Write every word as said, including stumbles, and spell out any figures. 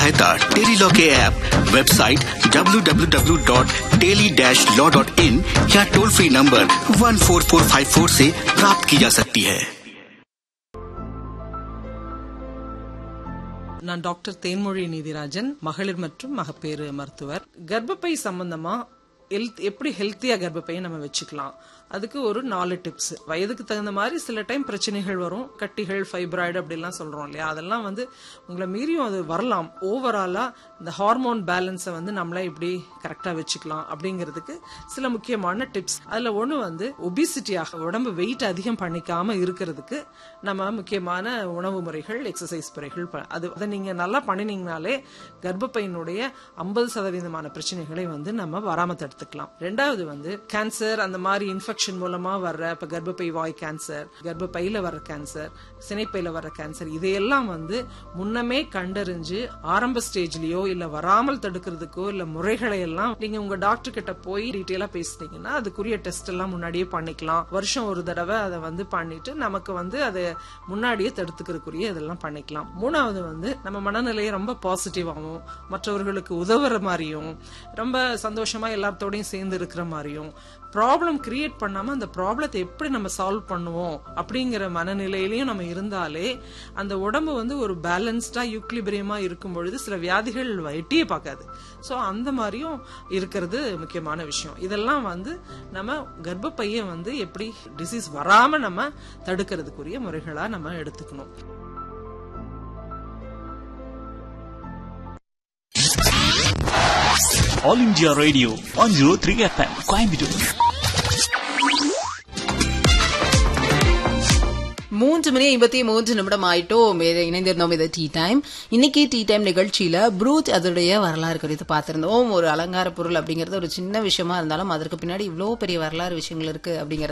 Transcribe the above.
सहायता टेलीलॉ के app, website W W W dot tele dash law dot in या toll free number one four four five four से प्राप्त की जा सकती है. நான் டாக்டர் தேன்மொழி நீதிராஜன், மகளிர் மற்றும் மகப்பேறு மருத்துவர். கர்ப்பப்பை சம்பந்தமா எப்படி ஹெல்த்தியா கர்ப்பப்பையை நம்ம வச்சுக்கலாம், அதுக்கு ஒரு நாலு டிப்ஸ். வயதுக்கு தகுந்த மாதிரி சில டைம் பிரச்சனைகள் வரும், கட்டிகள், ஃபைப்ராய்டு அப்படிலாம் சொல்றோம் இல்லையா, அதெல்லாம் வந்து உங்களை மீறியும் அது வரலாம். ஓவராலா இந்த ஹார்மோன் பேலன்ஸை வந்து நம்மளே எப்படி கரெக்டா வச்சுக்கலாம் அப்படிங்கிறதுக்கு சில முக்கியமான டிப்ஸ். அதுல ஒண்ணு வந்து ஒபிசிட்டியாக உடம்பு வெயிட் அதிகம் பண்ணிக்காம இருக்கிறதுக்கு நம்ம முக்கியமான உணவு முறைகள், எக்ஸசைஸ் முறைகள், அது அதை நீங்க நல்லா பண்ணினீங்கனாலே கர்ப்பப்பையினுடைய ஐம்பது சதவீதமான பிரச்சனைகளை வந்து நம்ம வராம தடுத்துக்கலாம். ரெண்டாவது வந்து கேன்சர், அந்த மாதிரி இன்ஃபெக்ஷன் மூலமா வர்ற இப்ப கர்ப்பப்பை வாய் கேன்சர், கர்ப்பப்பையில வர்ற கேன்சர், சினைப்பையில வர்ற கேன்சர், இதையெல்லாம் வந்து முன்னமே கண்டறிஞ்சு ஆரம்ப ஸ்டேஜ்லயோ இல்ல வராமல் தடுக்கிறதுக்கோ இல்ல முறைகளை எல்லாம் நீங்க உங்க டாக்டர் கிட்ட போய் டீட்டெயிலா பேசுனீங்கன்னா அதுக்குரிய டெஸ்ட் எல்லாம் முன்னாடியே பண்ணிக்கலாம். வருஷம் ஒரு தடவை அதை வந்து பண்ணிட்டு நமக்கு வந்து அதை முன்னாடியே தடுத்துக்கிறதுக்குரிய இதெல்லாம் பண்ணிக்கலாம். மூணாவது வந்து நம்ம மனநிலையை ரொம்ப பாசிட்டிவாகவும் மற்றவர்களுக்கு உதவுற மாதிரியும் ரொம்ப சந்தோஷமா எல்லாத்தோடையும் சேர்ந்து இருக்கிற மாதிரியும் ப்ராப்ளம் கிரியேட் பண்ணாம அந்த ப்ராப்ளத்தை எப்படி நம்ம சால்வ் பண்ணுவோம் அப்படிங்கிற மனநிலையிலையும் நம்ம இருந்தாலே அந்த உடம்பு வந்து ஒரு பேலன்ஸ்டா யூக்லிபிரியமா இருக்கும் பொழுது சில வியாதிகள் எட்டியே பார்க்காது. ஸோ அந்த மாதிரியும் இருக்கிறது முக்கியமான விஷயம். இதெல்லாம் வந்து நம்ம கர்ப்பப்பையை வந்து எப்படி டிசீஸ் வராம நம்ம தடுக்கிறதுக்குரிய முறைகளா நம்ம எடுத்துக்கணும். All India radio one zero three FM Coimbatore. மூன்று மணி ஐம்பத்தி மூன்று நிமிடம் ஆயிட்டோம். இணைந்திருந்தோம் இது டீ டைம். இன்னைக்கு டீ டைம் நிகழ்ச்சியில ப்ரூச் அதோடைய வரலாறு குறித்து பார்த்திருந்தோம். ஒரு அலங்கார பொருள் அப்படிங்கறது ஒரு சின்ன விஷயமா இருந்தாலும் அதற்கு பின்னாடி இவ்வளவு பெரிய வரலாறு விஷயங்கள் இருக்கு அப்படிங்கறது